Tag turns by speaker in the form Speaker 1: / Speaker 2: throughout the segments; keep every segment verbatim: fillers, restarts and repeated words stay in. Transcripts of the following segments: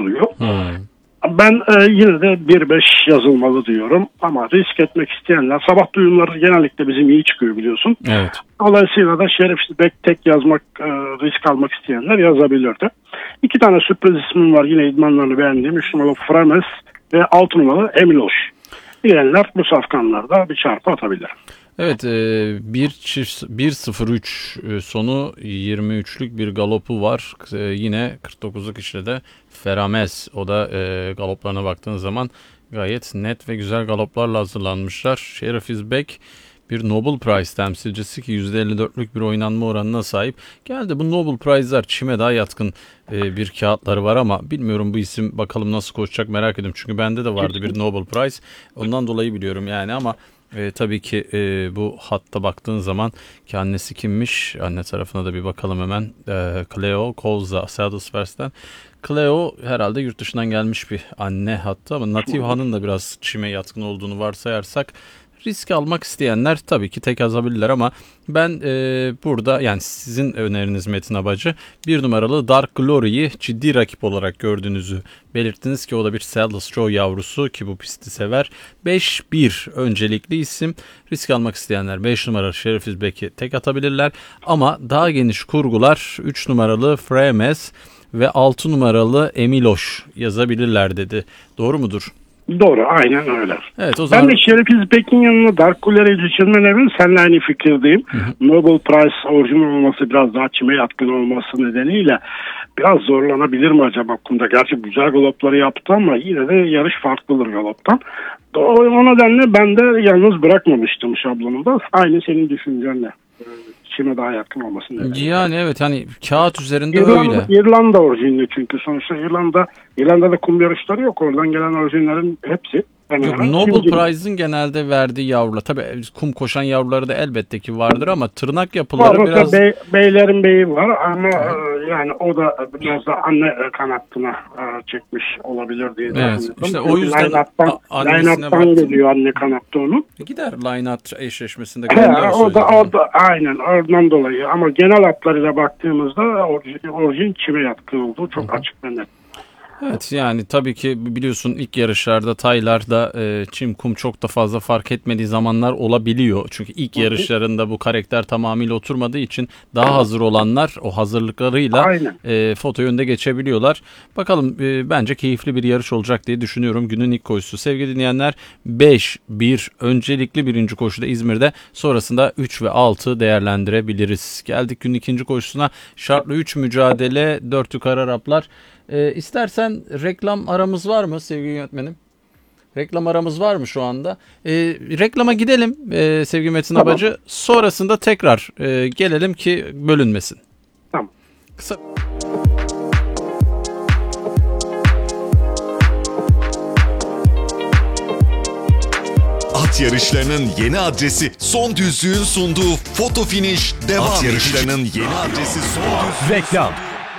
Speaker 1: konuşuluyor.
Speaker 2: Hmm.
Speaker 1: Ben e, yine de bir beş yazılmalı diyorum ama risk etmek isteyenler, sabah duyumları genellikle bizim iyi çıkıyor biliyorsun.
Speaker 2: Evet.
Speaker 1: Dolayısıyla da şerefsiz bek tek yazmak, e, risk almak isteyenler yazabilirdi. İki tane sürpriz ismim var yine idmanlarını beğendiğim. üç numaralı Frames ve altı numaralı Emiloş. Diyenler bu safkanlarda bir çarpı atabilir.
Speaker 2: Evet, bir sıfır üç sonu yirmi üçlük bir galopu var. E, yine kırk dokuzluk işte de Ferames. O da e, galoplarına baktığın zaman gayet net ve güzel galoplarla hazırlanmışlar. Şerefsiz Bek bir Nobel Prize temsilcisi ki yüzde elli dörtlük bir oynanma oranına sahip. Geldi bu Nobel Prize'lar çime daha yatkın e, bir kağıtları var ama bilmiyorum bu isim bakalım nasıl koşacak merak ediyorum. Çünkü bende de vardı bir Nobel Prize. Ondan dolayı biliyorum yani ama E, tabii ki e, bu hatta baktığın zaman ki annesi kimmiş? Anne tarafına da bir bakalım hemen. E, Cleo Kolza, Saddlesworth'ten. Cleo herhalde yurt dışından gelmiş bir anne hatta ama Nativa'nın da biraz çime yatkın olduğunu varsayarsak risk almak isteyenler tabii ki tek yazabilirler ama ben e, burada yani sizin öneriniz Metin Abacı bir numaralı Dark Glory'yi ciddi rakip olarak gördüğünüzü belirttiniz ki o da bir Saddle Straw yavrusu ki bu pisti sever. beş bir öncelikli isim. Risk almak isteyenler beş numaralı Şerefsiz Bek'i tek atabilirler ama daha geniş kurgular üç numaralı Frames ve altı numaralı Emiloş yazabilirler dedi. Doğru mudur?
Speaker 1: Doğru, aynen öyle.
Speaker 2: Evet, o zaman...
Speaker 1: Ben de Şerefsiz Bek'in yanına Dark Glory'yi düşürmelerin seninle aynı fikirdeyim. Hı hı. Nobel Prize orijinal olması, biraz daha çime yatkın olması nedeniyle biraz zorlanabilir mi acaba kumda? Gerçi güzel galopları yaptı ama yine de yarış farklıdır galoptan. O nedenle ben de yalnız bırakmamıştım şablonunda. Aynı senin düşüncenle. Çime daha yatkın olması nedeniyle.
Speaker 2: Yani evet hani kağıt üzerinde
Speaker 1: İrlanda,
Speaker 2: öyle.
Speaker 1: İrlanda orijinli çünkü sonuçta İrlanda İrlanda'da kum yarışları yok. Oradan gelen orijinlerin hepsi.
Speaker 2: Yok, Nobel Prize'ın genelde verdiği yavrular. Tabii kum koşan yavruları da elbette ki vardır ama tırnak yapıları
Speaker 1: var,
Speaker 2: biraz...
Speaker 1: Bey, beylerin beyi var ama e, yani o da biraz da anne kanattına e, çekmiş olabilir diye
Speaker 2: evet,
Speaker 1: düşünüyorum.
Speaker 2: işte o yüzden
Speaker 1: line-up'tan geliyor anne kanatta onu.
Speaker 2: Gider line-up eşleşmesinde.
Speaker 1: He, o da, o da aynen oradan dolayı ama genel atlarıyla baktığımızda orijin, orijin çime yatkın olduğu çok Hı-hı. açık ve net.
Speaker 2: Evet yani tabii ki biliyorsun ilk yarışlarda taylarda e, çim kum çok da fazla fark etmediği zamanlar olabiliyor. Çünkü ilk yarışlarında bu karakter tamamıyla oturmadığı için daha hazır olanlar o hazırlıklarıyla e, foto önde geçebiliyorlar. Bakalım e, bence keyifli bir yarış olacak diye düşünüyorum günün ilk koşusu. Sevgili dinleyenler beş bir öncelikli birinci koşuda İzmir'de sonrasında üç ve altı değerlendirebiliriz. Geldik günün ikinci koşusuna şartlı üç mücadele dört yukarı Araplar. E, istersen reklam aramız var mı sevgili yönetmenim? Reklam aramız var mı şu anda? E, reklama gidelim e, sevgili Metin tamam. Abacı. Sonrasında tekrar e, gelelim ki bölünmesin.
Speaker 1: Tamam.
Speaker 2: Kısa...
Speaker 3: At yarışlarının yeni adresi Son Düzlüğün sunduğu Foto Finish devam At yarışlarının yeni adresi Son Düzlüğün...
Speaker 4: Reklam.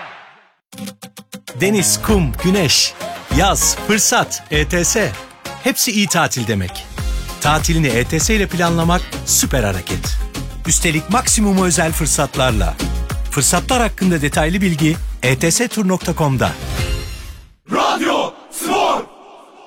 Speaker 4: Deniz, kum, güneş, yaz, fırsat, E T S. Hepsi iyi tatil demek. Tatilini E T S ile planlamak süper hareket. Üstelik maksimum özel fırsatlarla. Fırsatlar hakkında detaylı bilgi e t s tur nokta com'da.